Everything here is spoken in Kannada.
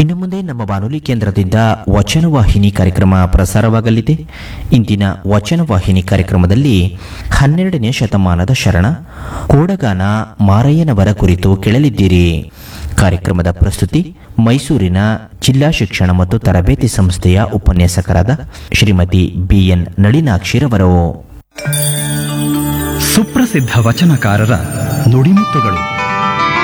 ಇನ್ನು ಮುಂದೆ ನಮ್ಮ ಬಾನುಲಿ ಕೇಂದ್ರದಿಂದ ವಚನವಾಹಿನಿ ಕಾರ್ಯಕ್ರಮ ಪ್ರಸಾರವಾಗಲಿದೆ. ಇಂದಿನ ವಚನವಾಹಿನಿ ಕಾರ್ಯಕ್ರಮದಲ್ಲಿ 12ನೇ ಶತಮಾನದ ಶರಣ ಕೋಡಗಾನ ಮಾರಯ್ಯನವರ ಕುರಿತು ಕೇಳಲಿದ್ದೀರಿ. ಕಾರ್ಯಕ್ರಮದ ಪ್ರಸ್ತುತಿ ಮೈಸೂರಿನ ಜಿಲ್ಲಾ ಶಿಕ್ಷಣ ಮತ್ತು ತರಬೇತಿ ಸಂಸ್ಥೆಯ ಉಪನ್ಯಾಸಕರಾದ ಶ್ರೀಮತಿ BN ನಳಿನಾಕ್ಷಿರವರು. ಸುಪ್ರಸಿದ್ಧ ವಚನಕಾರರ ನುಡಿಮುತ್ತುಗಳು.